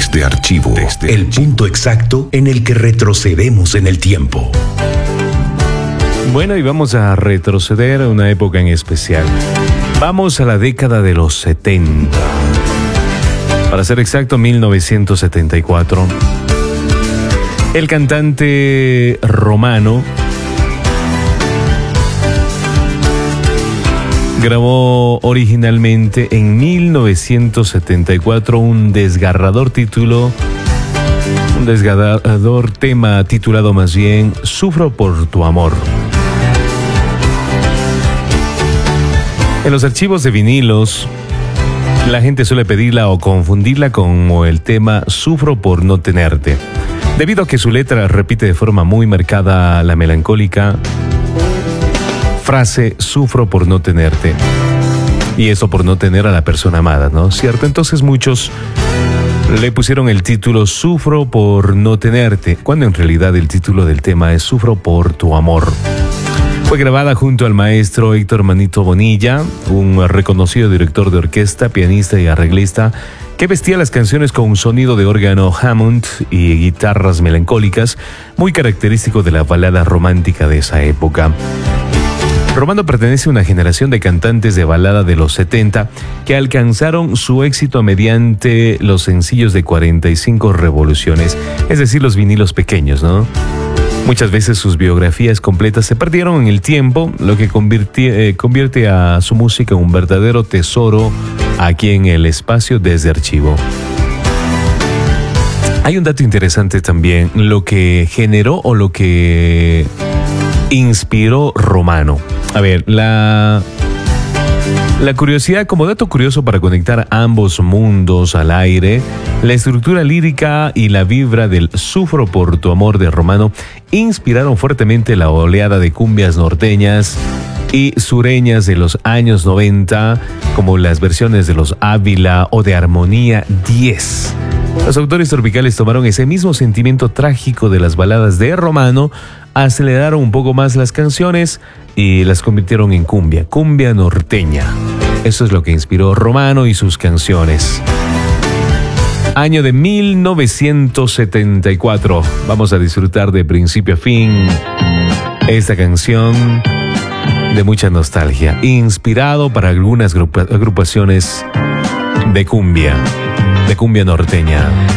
Desde Archivo, el punto exacto en el que retrocedemos en el tiempo. Bueno, y vamos a retroceder a una época en especial. Vamos a la década de los 70. Para ser exacto, 1974. El cantante Romano grabó originalmente en 1974 un desgarrador tema titulado más bien Sufro por tu amor. En los archivos de vinilos, la gente suele pedirla o confundirla con el tema Sufro por no tenerte, debido a que su letra repite de forma muy marcada la melancólica frase sufro por no tenerte, y eso por no tener a la persona amada, ¿no? ¿Cierto? Entonces muchos le pusieron el título Sufro por no tenerte, cuando en realidad el título del tema es Sufro por tu amor. Fue grabada junto al maestro Héctor Manito Bonilla, un reconocido director de orquesta, pianista y arreglista, que vestía las canciones con un sonido de órgano Hammond y guitarras melancólicas, muy característico de la balada romántica de esa época. Romano pertenece a una generación de cantantes de balada de los 70 que alcanzaron su éxito mediante los sencillos de 45 revoluciones, es decir, los vinilos pequeños, ¿no? Muchas veces sus biografías completas se perdieron en el tiempo, lo que convierte a su música en un verdadero tesoro aquí en el espacio Desde Archivo. Hay un dato interesante también, lo que generó o lo que inspiró Romano. A ver, la curiosidad, como dato curioso para conectar ambos mundos al aire, la estructura lírica y la vibra del Sufro por tu amor de Romano inspiraron fuertemente la oleada de cumbias norteñas y sureñas de los años 90, como las versiones de los Ávila o de Armonía 10. Los autores tropicales tomaron ese mismo sentimiento trágico de las baladas de Romano, aceleraron un poco más las canciones y las convirtieron en cumbia norteña. Eso es lo que inspiró Romano y sus canciones. Año de 1974. Vamos a disfrutar de principio a fin esta canción de mucha nostalgia, inspirado para algunas agrupaciones de cumbia norteña.